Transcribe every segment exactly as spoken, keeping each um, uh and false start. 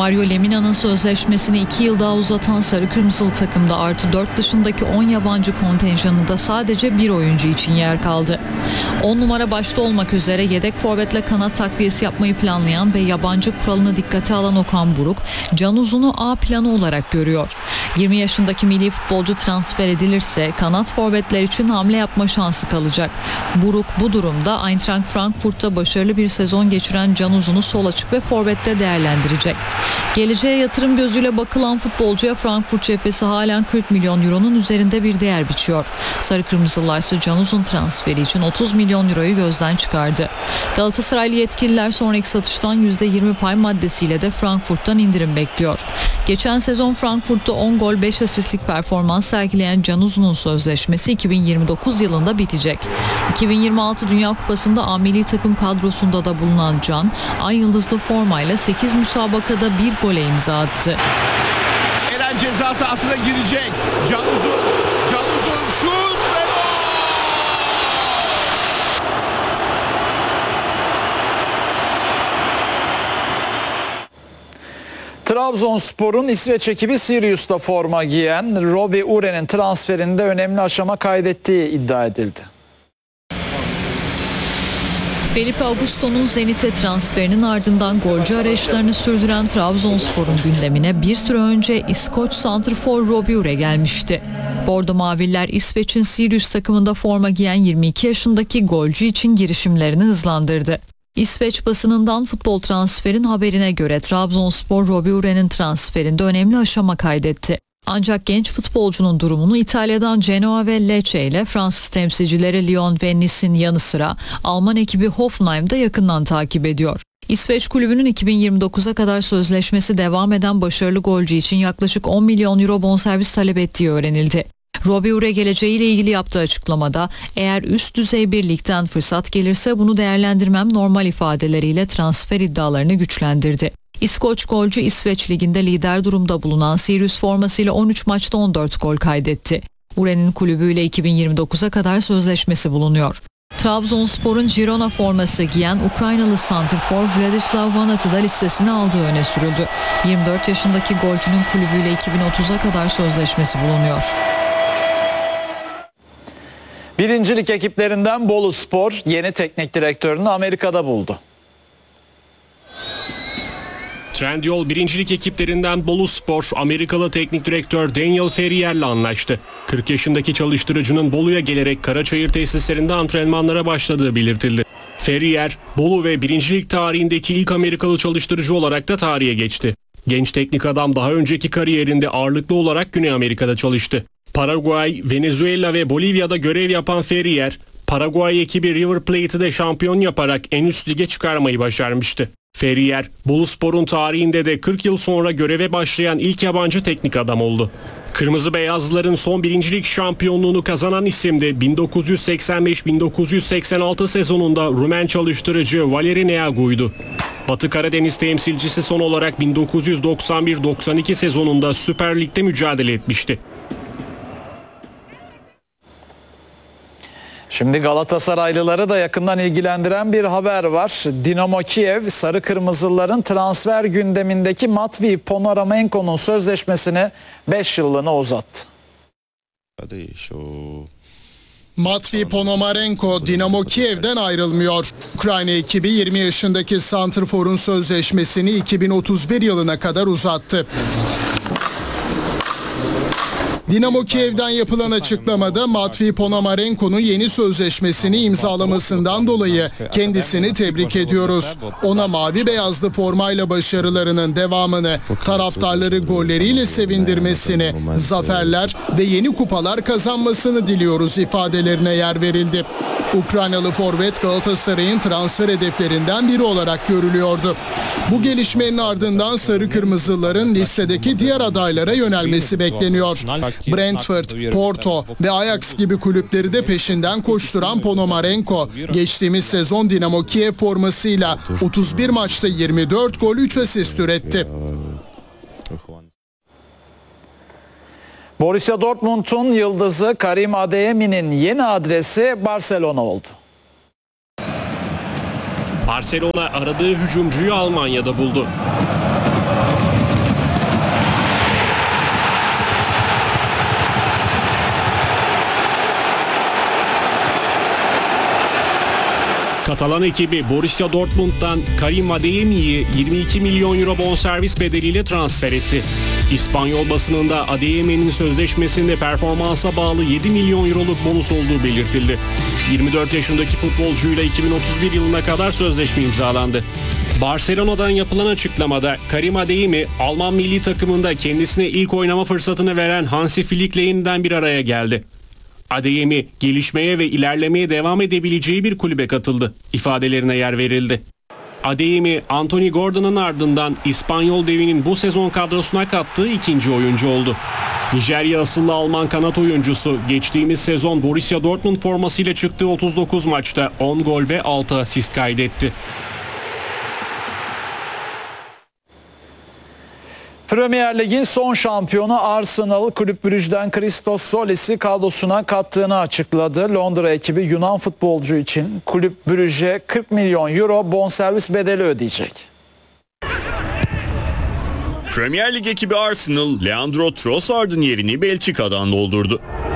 Mario Lemina'nın sözleşmesini iki yıl daha uzatan sarı kırmızılı takımda artı dört dışındaki on yabancı kontenjanında sadece bir oyuncu için yer kaldı. on numara başta olmak üzere yedek forvetle kanat takviyesi yapmayı planlayan ve yabancı kuralını dikkate alan Okan Buruk, Can Uzun'u A planı olarak görüyor. yirmi yaşındaki milli futbolcu transfer edilirse kanat forvetler için hamle yapma şansı kalacak. Buruk bu durumda Eintracht Frankfurt'ta başarılı bir sezon geçiren Can Uzun'u sol açık ve forvette değerlendirecek. Geleceğe yatırım gözüyle bakılan futbolcuya Frankfurt cephesi halen kırk milyon euronun üzerinde bir değer biçiyor. Sarı Kırmızılar ise Can Uzun transferi için otuz milyon euroyu gözden çıkardı. Galatasaraylı yetkililer sonraki satıştan yüzde yirmi pay maddesiyle de Frankfurt'tan indirim bekliyor. Geçen sezon Frankfurt'ta on gol beş asistlik performans sergileyen Can Uzun'un sözleşmesi iki bin yirmi dokuz yılında bitecek. iki bin yirmi altı Dünya Kupası'nda A milli takım kadrosunda da bulunan Can, ay yıldızlı formayla sekiz müsabakada bir gole imza attı. Eren ceza sahasına girecek. Can Uzun, Can Uzun şut ve gol! Trabzonspor'un İsveç ekibi Sirius'ta forma giyen Robbie Ure'nin transferinde önemli aşama kaydettiği iddia edildi. Felipe Augusto'nun Zenit'e transferinin ardından golcü arayışlarını sürdüren Trabzonspor'un gündemine bir süre önce İskoç santrfor Robbie Ure gelmişti. Bordo Maviller İsveç'in Sirius takımında forma giyen yirmi iki yaşındaki golcü için girişimlerini hızlandırdı. İsveç basınından futbol transferin haberine göre Trabzonspor Robbie Ure'nin transferinde önemli aşama kaydetti. Ancak genç futbolcunun durumunu İtalya'dan Genoa ve Lecce ile Fransız temsilcileri Lyon ve Nice'in yanı sıra Alman ekibi Hoffenheim'da yakından takip ediyor. İsveç kulübünün iki bin yirmi dokuza kadar sözleşmesi devam eden başarılı golcü için yaklaşık on milyon euro bonservis talep ettiği öğrenildi. Robbie Ure geleceğiyle ilgili yaptığı açıklamada eğer üst düzey bir ligden fırsat gelirse bunu değerlendirmem normal ifadeleriyle transfer iddialarını güçlendirdi. İskoç golcü İsveç liginde lider durumda bulunan Sirius formasıyla on üç maçta on dört gol kaydetti. Ure'nin kulübüyle iki bin yirmi dokuza kadar sözleşmesi bulunuyor. Trabzonspor'un Girona forması giyen Ukraynalı santrfor Vladislav Vanat'ı da listesine aldığı öne sürüldü. yirmi dört yaşındaki golcünün kulübüyle iki bin otuza kadar sözleşmesi bulunuyor. Birincilik ekiplerinden Boluspor yeni teknik direktörünü Amerika'da buldu. Trendyol birincilik ekiplerinden Boluspor, Amerikalı teknik direktör Daniel Ferrier'le anlaştı. kırk yaşındaki çalıştırıcının Bolu'ya gelerek Karaçayır tesislerinde antrenmanlara başladığı belirtildi. Ferrier, Bolu ve birincilik tarihindeki ilk Amerikalı çalıştırıcı olarak da tarihe geçti. Genç teknik adam daha önceki kariyerinde ağırlıklı olarak Güney Amerika'da çalıştı. Paraguay, Venezuela ve Bolivya'da görev yapan Ferrier, Paraguay ekibi River Plate'i de şampiyon yaparak en üst lige çıkarmayı başarmıştı. Ferrier, Boluspor'un tarihinde de kırk yıl sonra göreve başlayan ilk yabancı teknik adam oldu. Kırmızı Beyazlıların son birincilik şampiyonluğunu kazanan isim de bin dokuz yüz seksen beş bin dokuz yüz seksen altı sezonunda Rumen çalıştırıcı Valeri Neagu'ydu. Batı Karadeniz temsilcisi son olarak bin dokuz yüz doksan bir doksan iki sezonunda Süper Lig'de mücadele etmişti. Şimdi Galatasaraylıları da yakından ilgilendiren bir haber var. Dinamo Kiev, Sarı Kırmızılıların transfer gündemindeki Matvei Ponomarenko'nun sözleşmesini beş yıllığına uzattı. Matvei Ponomarenko Dinamo Kiev'den ayrılmıyor. Ukrayna ekibi yirmi yaşındaki santrforun sözleşmesini iki bin otuz bir yılına kadar uzattı. Dinamo Kiev'den yapılan açıklamada Matvei Ponomarenko'nun yeni sözleşmesini imzalamasından dolayı kendisini tebrik ediyoruz. Ona mavi beyazlı formayla başarılarının devamını, taraftarları golleriyle sevindirmesini, zaferler ve yeni kupalar kazanmasını diliyoruz ifadelerine yer verildi. Ukraynalı forvet Galatasaray'ın transfer hedeflerinden biri olarak görülüyordu. Bu gelişmenin ardından Sarı Kırmızıların listedeki diğer adaylara yönelmesi bekleniyor. Brentford, Porto ve Ajax gibi kulüpleri de peşinden koşturan Ponomarenko, geçtiğimiz sezon Dinamo Kiev formasıyla otuz bir maçta yirmi dört gol üç asist üretti. Borussia Dortmund'un yıldızı Karim Adeyemi'nin yeni adresi Barcelona oldu. Barcelona aradığı hücumcuyu Almanya'da buldu. Katalan ekibi Borussia Dortmund'dan Karim Adeyemi'yi yirmi iki milyon euro bonservis bedeliyle transfer etti. İspanyol basınında Adeyemi'nin sözleşmesinde performansa bağlı yedi milyon euroluk bonus olduğu belirtildi. yirmi dört yaşındaki futbolcuyla iki bin otuz bir yılına kadar sözleşme imzalandı. Barcelona'dan yapılan açıklamada Karim Adeyemi, Alman milli takımında kendisine ilk oynama fırsatını veren Hansi Flick'le yeniden bir araya geldi. Adeyemi, gelişmeye ve ilerlemeye devam edebileceği bir kulübe katıldı ifadelerine yer verildi. Adeyemi, Anthony Gordon'un ardından İspanyol devinin bu sezon kadrosuna kattığı ikinci oyuncu oldu. Nijerya asıllı Alman kanat oyuncusu geçtiğimiz sezon Borussia Dortmund formasıyla çıktığı otuz dokuz maçta on gol ve altı asist kaydetti. Premier Lig'in son şampiyonu Arsenal, Kulüp Brugge'den Christos Zolis'i kadrosuna kattığını açıkladı. Londra ekibi Yunan futbolcu için Kulüp Brugge'e kırk milyon euro bonservis bedeli ödeyecek. Premier Lig ekibi Arsenal, Leandro Trossard'ın yerini Belçika'dan doldurdu.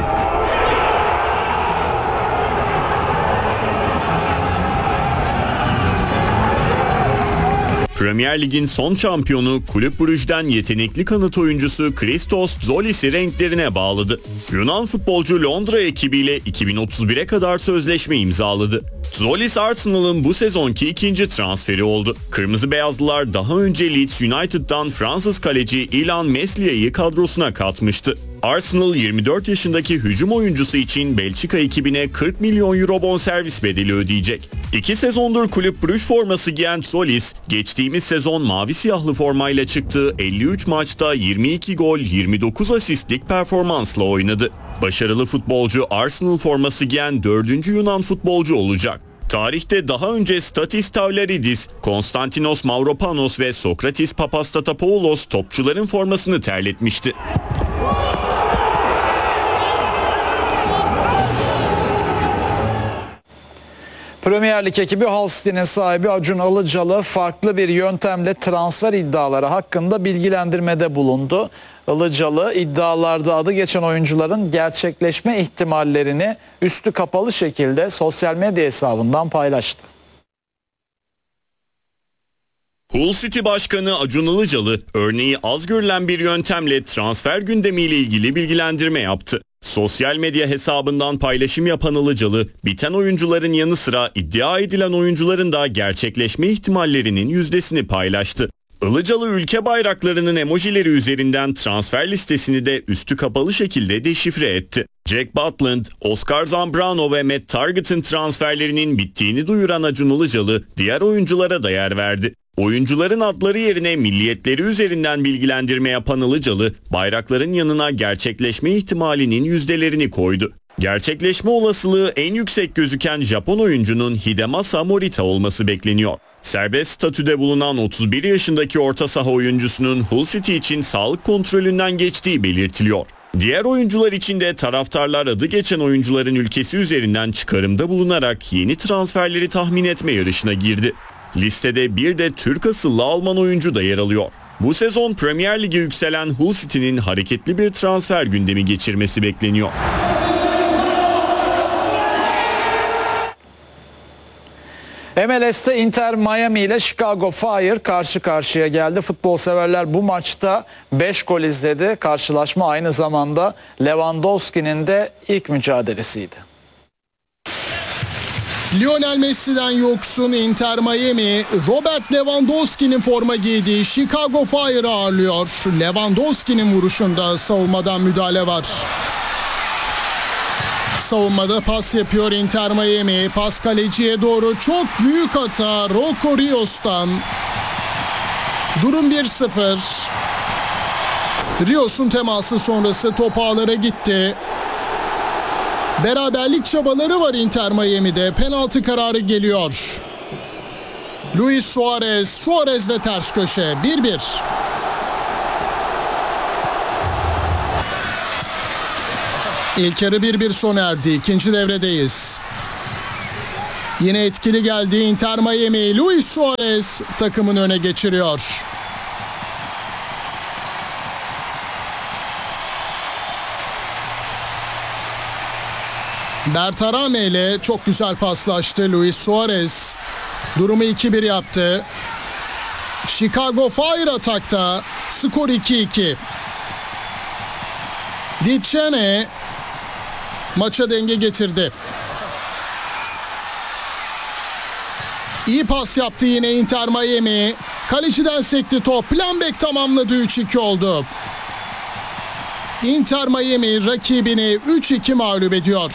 Premier Lig'in son şampiyonu Kulüp Brugge'den yetenekli kanat oyuncusu Christos Zolis'i renklerine bağladı. Yunan futbolcu Londra ekibiyle iki bin otuz bire kadar sözleşme imzaladı. Zolis Arsenal'ın bu sezonki ikinci transferi oldu. Kırmızı Beyazlılar daha önce Leeds United'dan Fransız kaleci Ilan Meslia'yı kadrosuna katmıştı. Arsenal yirmi dört yaşındaki hücum oyuncusu için Belçika ekibine kırk milyon euro bonservis bedeli ödeyecek. İki sezondur Kulüp Brugge forması giyen Zolis, geçtiğimiz sezon mavi siyahlı formayla çıktığı elli üç maçta yirmi iki gol yirmi dokuz asistlik performansla oynadı. Başarılı futbolcu Arsenal forması giyen dördüncü Yunan futbolcu olacak. Tarihte daha önce Statis Tavlaridis, Konstantinos Mavropanos ve Sokratis Papastatopoulos topçuların formasını terletmişti. Premier Lig ekibi Hull City'nin sahibi Acun Ilıcalı farklı bir yöntemle transfer iddiaları hakkında bilgilendirmede bulundu. Ilıcalı iddialarda adı geçen oyuncuların gerçekleşme ihtimallerini üstü kapalı şekilde sosyal medya hesabından paylaştı. Hull City Başkanı Acun Ilıcalı örneği az görülen bir yöntemle transfer gündemiyle ilgili bilgilendirme yaptı. Sosyal medya hesabından paylaşım yapan Ilıcalı, biten oyuncuların yanı sıra iddia edilen oyuncuların da gerçekleşme ihtimallerinin yüzdesini paylaştı. Ilıcalı ülke bayraklarının emojileri üzerinden transfer listesini de üstü kapalı şekilde deşifre etti. Jack Butland, Oscar Zambrano ve Matt Targett'ın transferlerinin bittiğini duyuran Acun Ilıcalı diğer oyunculara da yer verdi. Oyuncuların adları yerine milliyetleri üzerinden bilgilendirme yapan Ilıcalı, bayrakların yanına gerçekleşme ihtimalinin yüzdelerini koydu. Gerçekleşme olasılığı en yüksek gözüken Japon oyuncunun Hidemasa Morita olması bekleniyor. Serbest statüde bulunan otuz bir yaşındaki orta saha oyuncusunun Hull City için sağlık kontrolünden geçtiği belirtiliyor. Diğer oyuncular için de taraftarlar adı geçen oyuncuların ülkesi üzerinden çıkarımda bulunarak yeni transferleri tahmin etme yarışına girdi. Listede bir de Türk asıllı Alman oyuncu da yer alıyor. Bu sezon Premier Lig'e yükselen Hull City'nin hareketli bir transfer gündemi geçirmesi bekleniyor. M L S'te Inter Miami ile Chicago Fire karşı karşıya geldi. Futbol severler bu maçta beş gol izledi. Karşılaşma aynı zamanda Lewandowski'nin de ilk mücadelesiydi. Lionel Messi'den yoksun Inter Miami, Robert Lewandowski'nin forma giydiği Chicago Fire'ı ağırlıyor. Lewandowski'nin vuruşunda savunmadan müdahale var. Savunmada pas yapıyor Inter Miami. Pas kaleciye doğru, çok büyük hata Rocco Rios'tan. Durum bir sıfır. Rios'un teması sonrası top ağlara gitti. Beraberlik çabaları var Inter Miami'de. Penaltı kararı geliyor. Luis Suarez, Suarez ve ters köşe bir bir. İlk yarı bir bir sona erdi. İkinci devredeyiz. Yine etkili geldi Inter Miami. Luis Suarez takımını öne geçiriyor. Bertarame ile çok güzel paslaştı Luis Suarez. Durumu iki bir yaptı. Chicago Fire atakta. Skor iki iki. Dicene maça denge getirdi. İyi pas yaptı yine Inter Miami. Kaleciden sekti top. Plambek tamamladı, üç iki oldu. Inter Miami rakibini üç iki mağlup ediyor.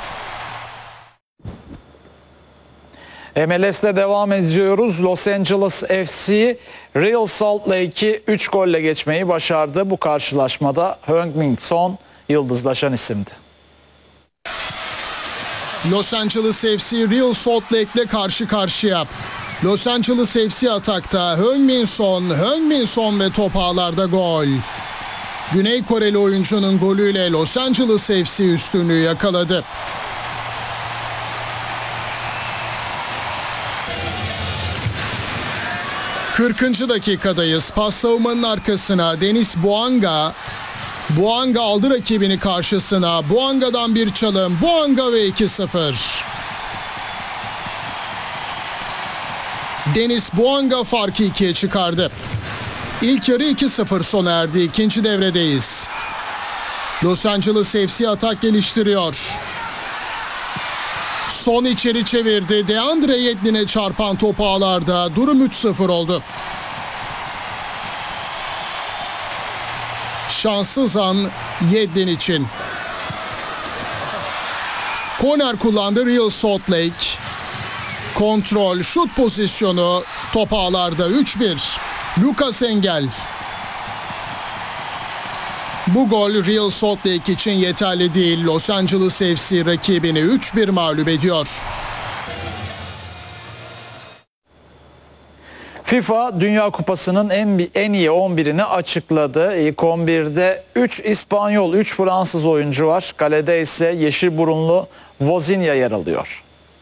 M L S'de devam ediyoruz. Los Angeles F C Real Salt Lake'i üç golle geçmeyi başardı. Bu karşılaşmada Heung-min Son yıldızlaşan isimdi. Los Angeles F C Real Salt Lake ile karşı karşıya. Los Angeles F C atakta. Heung-min Son, Heung-min Son ve top ağlarda gol. Güney Koreli oyuncunun golüyle Los Angeles F C üstünlüğü yakaladı. kırkıncı dakikadayız. Pas savunmanın arkasına Denis Bouanga. Bouanga aldı rakibini karşısına. Bouanga'dan bir çalım. Bouanga ve iki sıfır. Denis Bouanga farkı ikiye çıkardı. İlk yarı iki sıfır sona erdi. İkinci devredeyiz. Los Angeles F C atak geliştiriyor. Son içeri çevirdi. DeAndre Yedlin'e çarpan top ağlarda. Durum üç sıfır oldu. Şanssız an Yedlin için. Korner kullandı Real Salt Lake. Kontrol, şut pozisyonu, top ağlarda üç bir. Lucas Engel. Bu gol Real Salt Lake için yeterli değil. Los Angeles F C rakibini üç bir mağlup ediyor. FIFA Dünya Kupası'nın en, en iyi on birini açıkladı. İlk on birde üç İspanyol, üç Fransız oyuncu var. Kalede ise yeşil burunlu Vozinha yer alıyor.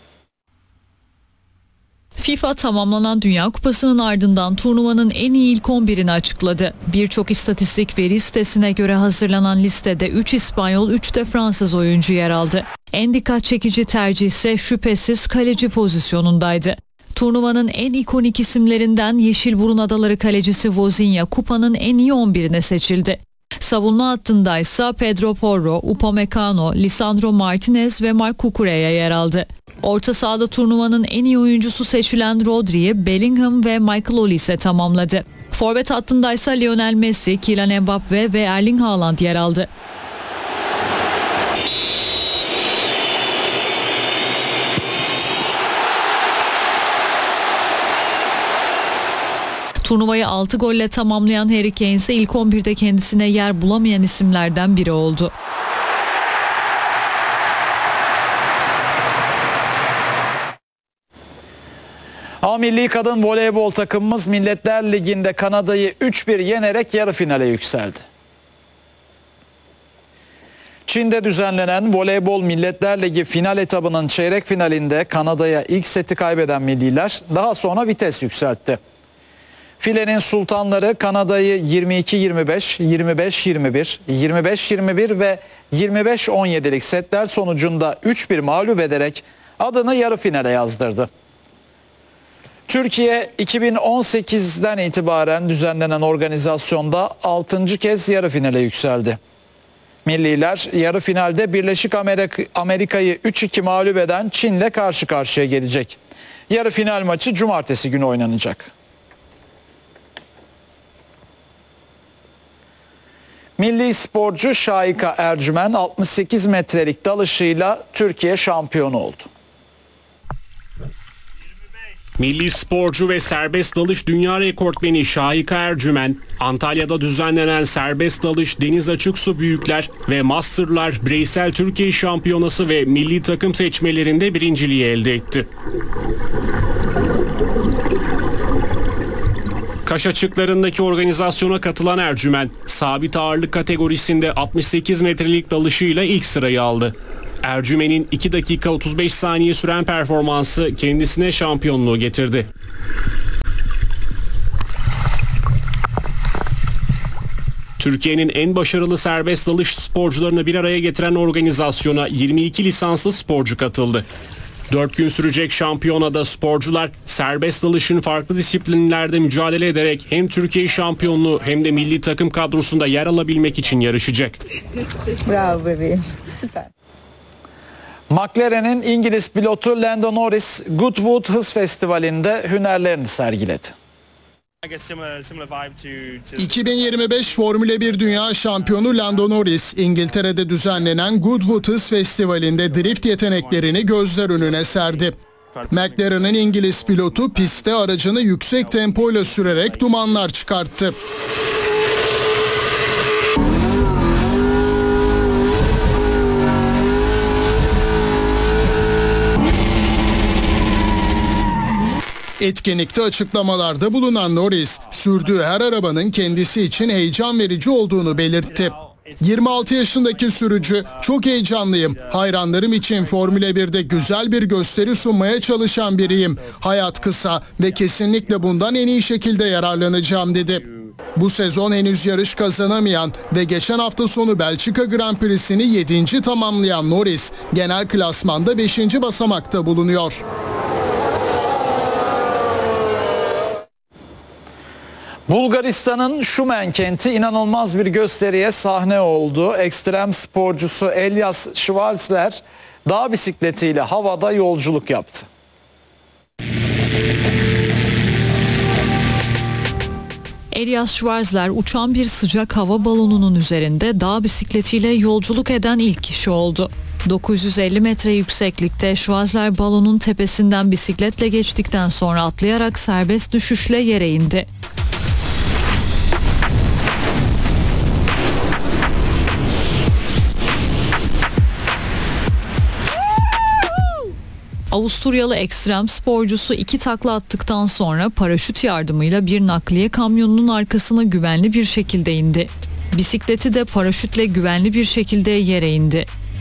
FIFA tamamlanan Dünya Kupası'nın ardından turnuvanın en iyi ilk on birini açıkladı. Birçok istatistik veri sitesine göre hazırlanan listede üç İspanyol, üç de Fransız oyuncu yer aldı. En dikkat çekici tercih ise şüphesiz kaleci pozisyonundaydı. Turnuvanın en ikonik isimlerinden Yeşilburun Adaları kalecisi Vozinha kupanın en iyi on birine seçildi. Savunma hattındaysa Pedro Porro, Upamecano, Lisandro Martinez ve Marc Cucureya yer aldı. Orta sahada turnuvanın en iyi oyuncusu seçilen Rodri'yi Bellingham ve Michael Olise tamamladı. Forvet hattındaysa Lionel Messi, Kylian Mbappe ve Erling Haaland yer aldı. Turnuvayı altı golle tamamlayan Harry Kane ise ilk on birde kendisine yer bulamayan isimlerden biri oldu. A Milli Kadın Voleybol takımımız Milletler Ligi'nde Kanada'yı üç bir yenerek yarı finale yükseldi. Çin'de düzenlenen Voleybol Milletler Ligi final etabının çeyrek finalinde Kanada'ya ilk seti kaybeden milliler daha sonra vites yükseltti. Filenin sultanları Kanada'yı yirmi iki yirmi beş, yirmi beş yirmi bir, yirmi beş yirmi bir ve yirmi beş on yedilik setler sonucunda üç bir mağlup ederek adını yarı finale yazdırdı. Türkiye iki bin on sekizden itibaren düzenlenen organizasyonda altıncı kez yarı finale yükseldi. Milliler yarı finalde Birleşik Amerika, Amerika'yı üç iki mağlup eden Çin'le karşı karşıya gelecek. Yarı final maçı cumartesi günü oynanacak. Milli sporcu Şahika Ercümen altmış sekiz metrelik dalışıyla Türkiye şampiyonu oldu. Milli sporcu ve serbest dalış dünya rekortmeni Şahika Ercümen, Antalya'da düzenlenen serbest dalış deniz açık su büyükler ve masterlar bireysel Türkiye şampiyonası ve milli takım seçmelerinde birinciliği elde etti. Kaş açıklarındaki organizasyona katılan Ercümen, sabit ağırlık kategorisinde altmış sekiz metrelik dalışıyla ilk sırayı aldı. Ercümen'in iki dakika otuz beş saniye süren performansı kendisine şampiyonluğu getirdi. Türkiye'nin en başarılı serbest dalış sporcularını bir araya getiren organizasyona yirmi iki lisanslı sporcu katıldı. dört gün sürecek şampiyonada sporcular serbest dalışın farklı disiplinlerde mücadele ederek hem Türkiye şampiyonluğu hem de milli takım kadrosunda yer alabilmek için yarışacak. Bravo bebeğim. Süper. McLaren'in İngiliz pilotu Lando Norris Goodwood Hız Festivali'nde hünerlerini sergiledi. iki bin yirmi beş Formula bir Dünya Şampiyonu Lando Norris, İngiltere'de düzenlenen Goodwood Hız Festivali'nde drift yeteneklerini gözler önüne serdi. McLaren'ın İngiliz pilotu pistte aracını yüksek tempoyla sürerek dumanlar çıkarttı. Etkinlikte açıklamalarda bulunan Norris, sürdüğü her arabanın kendisi için heyecan verici olduğunu belirtti. yirmi altı yaşındaki sürücü, "Çok heyecanlıyım. Hayranlarım için Formula birde güzel bir gösteri sunmaya çalışan biriyim. Hayat kısa ve kesinlikle bundan en iyi şekilde yararlanacağım," dedi. Bu sezon henüz yarış kazanamayan ve geçen hafta sonu Belçika Grand Prix'sini yedinci tamamlayan Norris, genel klasmanda beşinci basamakta bulunuyor. Bulgaristan'ın Şumen kenti inanılmaz bir gösteriye sahne oldu. Ekstrem sporcusu Elias Schwarzler dağ bisikletiyle havada yolculuk yaptı. Elias Schwarzler uçan bir sıcak hava balonunun üzerinde dağ bisikletiyle yolculuk eden ilk kişi oldu. dokuz yüz elli metre yükseklikte Schwarzler balonun tepesinden bisikletle geçtikten sonra atlayarak serbest düşüşle yere indi. Avusturyalı ekstrem sporcusu iki takla attıktan sonra paraşüt yardımıyla bir nakliye kamyonunun arkasına güvenli bir şekilde indi. Bisikleti de paraşütle güvenli bir şekilde yere indi.